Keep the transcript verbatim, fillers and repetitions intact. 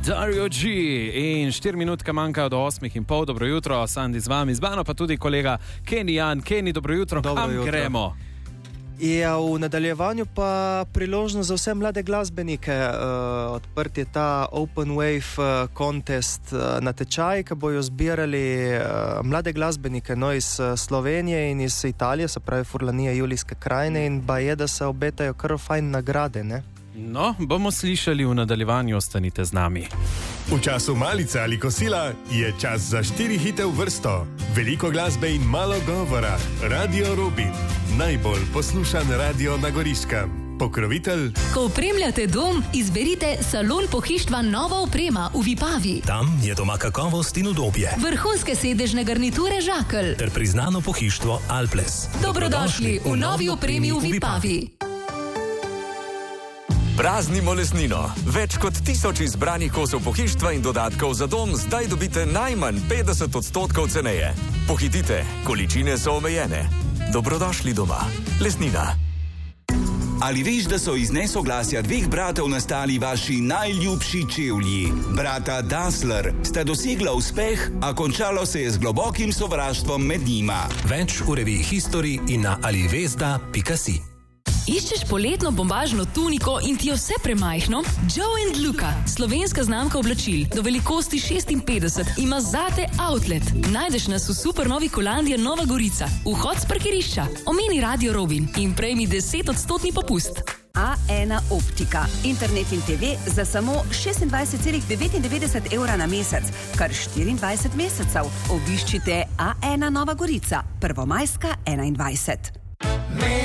Dario G. In štiri minutke manjkajo do osmih in pol. Dobro jutro, Sandi z vami, z mano pa tudi kolega Kenny Jan. Kenny, dobro jutro, dobro kam jutro. gremo? Ja, v nadaljevanju pa priložnost za vse mlade glasbenike. Uh, odprt je ta Open Wave uh, contest uh, natečaj, ki bojo zbirali uh, mlade glasbenike no, iz uh, Slovenije in iz Italije, se pravi Furlanije, Julijske krajine, in ba je, da se obetajo kar fajn nagrade, ne? No, bomo slišali v nadaljevanju, ostanite z nami. V času malice ali kosila je čas za štiri hite v vrsto. Veliko glasbe in malo govora. Radio Rubin, najbolj poslušan radio na Goriškem. Pokrovitelj. Ko opremljate dom, izberite Salon pohištva Nova oprema v Vipavi. Tam je doma kakovost in udobje. Vrhunske sedežne garniture Žakelj. Ter priznano pohištvo Alples. Dobrodošli v novi opremi v Vipavi. Praznimo lesnino. Več kot tisoč izbranih kosov pohištva in dodatkov za dom zdaj dobite najmanj petdeset odstotkov ceneje. Pohitite, količine so omejene. Dobrodošli doma. Lesnina. Ali veš, da so iz nesoglasja dveh bratov nastali vaši najljubši čevlji? Brata Dassler sta dosegla uspeh, a končalo se je z globokim sovraštvom med njima. Več v reviji History in na alivesda pika si. Iščeš poletno bombažno tuniko in ti je vse premajhno? Joe and Luca, slovenska znamka oblačil do velikosti šestinpetdeset, ima zate outlet. Najdeš nas v supernovi Kolandija Nova Gorica, vhod s parkirišča. Omeni Radio Robin in prejmi deset odstotni popust. A ena Optika. Internet in te ve za samo šestindvajset celih devetindevetdeset evra na mesec, kar štiriindvajset mesecev. Obiščite A ena Nova Gorica, Prvomajska enaindvajset.